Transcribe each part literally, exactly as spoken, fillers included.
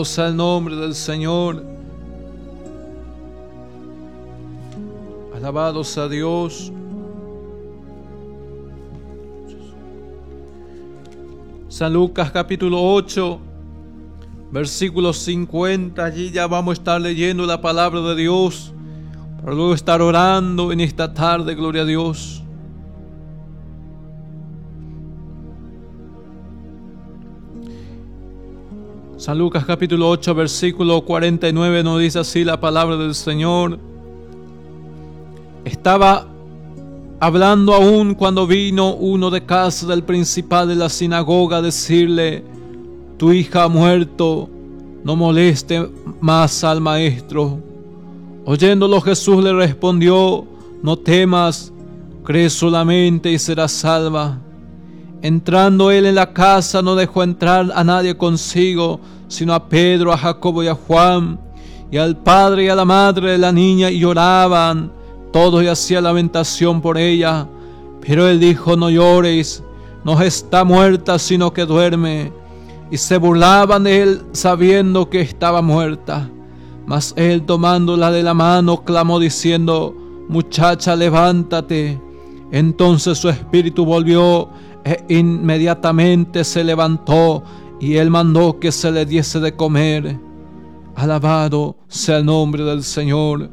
Sea el nombre del Señor. Alabado sea Dios. San Lucas capítulo ocho, versículo cincuenta. Allí ya vamos a estar leyendo la palabra de Dios, para luego estar orando en esta tarde. Gloria a Dios. San Lucas capítulo ocho, versículo cuarenta y nueve nos dice así la palabra del Señor. Estaba hablando aún cuando vino uno de casa del principal de la sinagoga a decirle: tu hija ha muerto, no moleste más al maestro. Oyéndolo Jesús le respondió: no temas, cree solamente y serás salva. Entrando él en la casa, no dejó entrar a nadie consigo, sino a Pedro, a Jacobo y a Juan, y al padre y a la madre de la niña, y lloraban todos y hacían lamentación por ella. Pero él dijo: no lloréis, no está muerta, sino que duerme. Y se burlaban de él, sabiendo que estaba muerta. Mas él, tomándola de la mano, clamó diciendo: muchacha, levántate. Entonces su espíritu volvió, e inmediatamente se levantó, y él mandó que se le diese de comer. Alabado sea el nombre del Señor.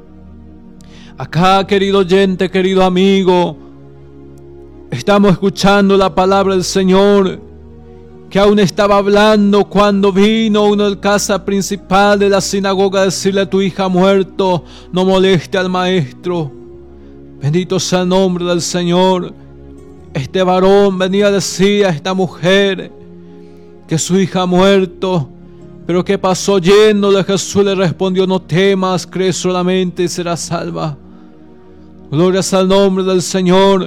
Acá, querido oyente, querido amigo, estamos escuchando la palabra del Señor, que aún estaba hablando cuando vino uno del casa principal de la sinagoga a decirle: tu hija ha muerto, no moleste al maestro. Bendito sea el nombre del Señor. Este varón venía a decir a esta mujer que su hija ha muerto. Pero ¿qué pasó? Yéndole, Jesús le respondió: no temas, cree solamente y serás salva. Gloria al nombre del Señor.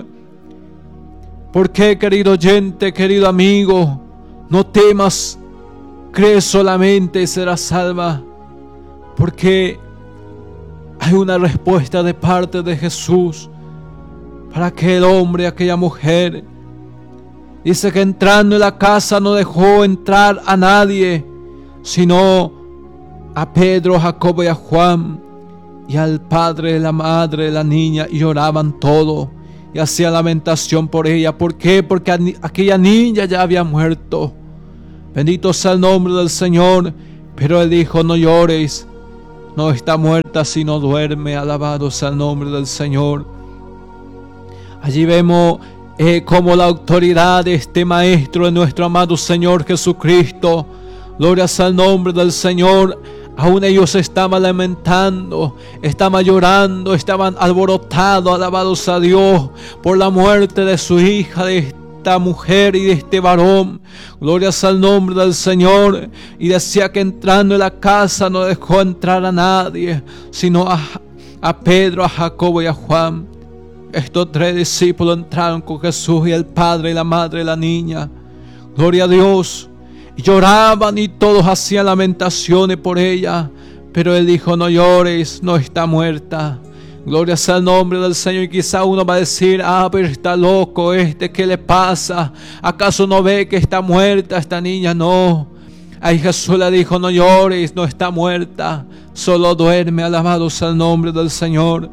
¿Por qué, querido oyente, querido amigo? No temas, cree solamente y serás salva. Porque hay una respuesta de parte de Jesús para aquel hombre, aquella mujer. Dice que entrando en la casa no dejó entrar a nadie, sino a Pedro, a Jacobo y a Juan, y al padre, la madre, la niña, y lloraban todo, y hacían lamentación por ella. ¿Por qué? Porque aquella niña ya había muerto. Bendito sea el nombre del Señor. Pero él dijo: no llores, no está muerta, sino duerme. Alabado sea el nombre del Señor. Allí vemos eh, como la autoridad de este Maestro, de nuestro amado Señor Jesucristo. Gloria al nombre del Señor. Aún ellos estaban lamentando, estaban llorando, estaban alborotados, alabados a Dios, por la muerte de su hija, de esta mujer y de este varón. Gloria al nombre del Señor. Y decía que entrando en la casa no dejó entrar a nadie, sino a, a Pedro, a Jacobo y a Juan. Estos tres discípulos entraron con Jesús y el padre y la madre de la niña. Gloria a Dios. Y lloraban y todos hacían lamentaciones por ella. Pero él dijo: no llores, no está muerta. Gloria sea el nombre del Señor. Y quizá uno va a decir: ah, pero está loco este, ¿qué le pasa? ¿Acaso no ve que está muerta esta niña? No. Ahí Jesús le dijo: no llores, no está muerta, solo duerme. Alabado sea el nombre del Señor.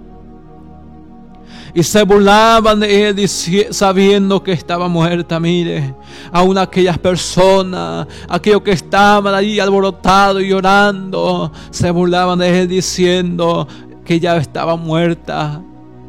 Y se burlaban de él sabiendo que estaba muerta. Mire, aún aquellas personas, aquellos que estaban allí alborotados y llorando, se burlaban de él diciendo que ya estaba muerta.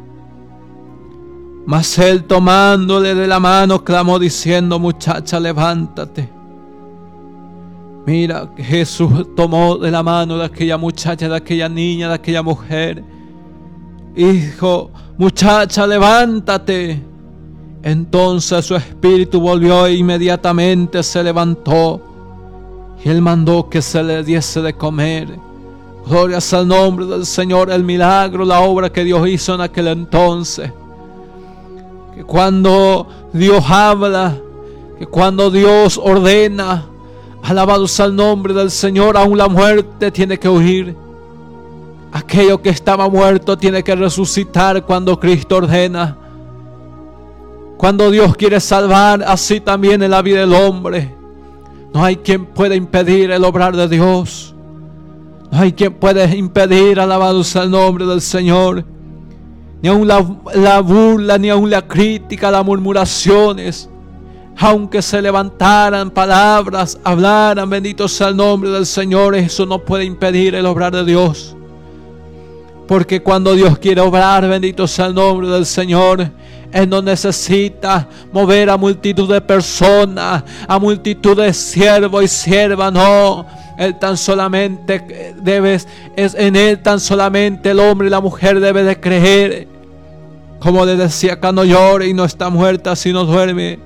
Mas él, tomándole de la mano, clamó diciendo: muchacha, levántate. Mira, que Jesús tomó de la mano de aquella muchacha, de aquella niña, de aquella mujer, y dijo: muchacha, levántate. Entonces su espíritu volvió e inmediatamente se levantó, y él mandó que se le diese de comer. Gloria al nombre del Señor. El milagro, la obra que Dios hizo en aquel entonces, que cuando Dios habla, que cuando Dios ordena, alabado sea el nombre del Señor, aún la muerte tiene que huir. Aquello que estaba muerto tiene que resucitar cuando Cristo ordena. Cuando Dios quiere salvar, así también en la vida del hombre. No hay quien pueda impedir el obrar de Dios. No hay quien pueda impedir, alabado sea el nombre del Señor. Ni aun la, la burla, ni aun la crítica, las murmuraciones. Aunque se levantaran palabras, hablaran, bendito sea el nombre del Señor, eso no puede impedir el obrar de Dios. Porque cuando Dios quiere obrar, bendito sea el nombre del Señor, Él no necesita mover a multitud de personas, a multitud de siervos y siervas, no. Él tan solamente debe, es en Él tan solamente el hombre y la mujer debe de creer. Como le decía acá, no llore y no está muerta sino duerme.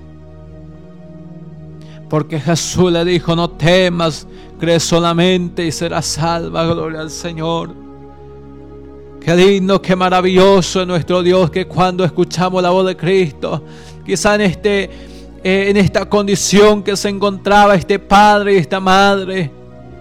Porque Jesús le dijo, no temas, cree solamente y serás salva. Gloria al Señor. Qué lindo, qué maravilloso es nuestro Dios, que cuando escuchamos la voz de Cristo, quizá en, este, eh, en esta condición que se encontraba este padre y esta madre,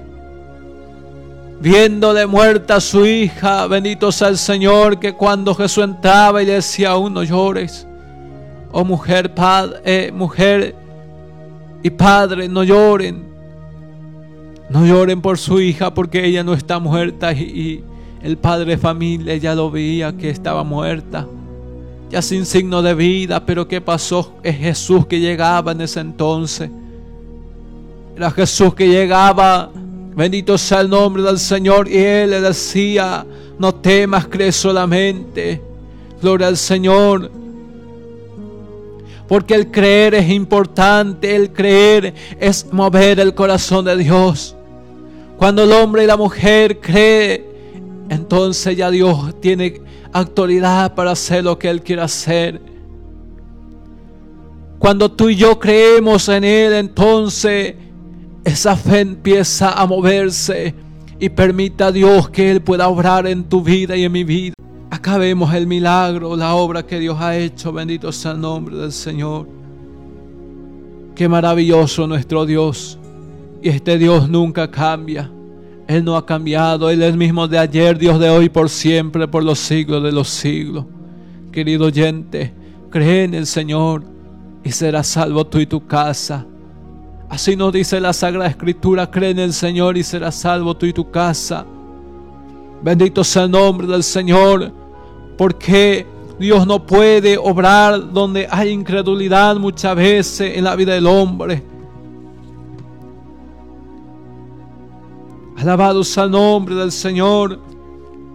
viéndole muerta a su hija, bendito sea el Señor, que cuando Jesús entraba y le decía, aún no llores, oh mujer, padre, eh, mujer y padre, no lloren, no lloren por su hija, porque ella no está muerta. Y, y el padre de familia ya lo veía que estaba muerta, ya sin signo de vida. Pero ¿qué pasó? Es Jesús que llegaba en ese entonces. Era Jesús que llegaba, bendito sea el nombre del Señor, y Él le decía, no temas, cree solamente. Gloria al Señor. Porque el creer es importante, el creer es mover el corazón de Dios. Cuando el hombre y la mujer creen, entonces ya Dios tiene autoridad para hacer lo que Él quiere hacer. Cuando tú y yo creemos en Él, entonces esa fe empieza a moverse y permite a Dios que Él pueda obrar en tu vida y en mi vida. Acá vemos el milagro, la obra que Dios ha hecho. Bendito sea el nombre del Señor. Qué maravilloso nuestro Dios. Y este Dios nunca cambia. Él no ha cambiado. Él es el mismo de ayer, Dios de hoy, por siempre, por los siglos de los siglos. Querido oyente, cree en el Señor y serás salvo tú y tu casa. Así nos dice la Sagrada Escritura, cree en el Señor y serás salvo tú y tu casa. Bendito sea el nombre del Señor, porque Dios no puede obrar donde hay incredulidad muchas veces en la vida del hombre. Alabado sea el nombre del Señor.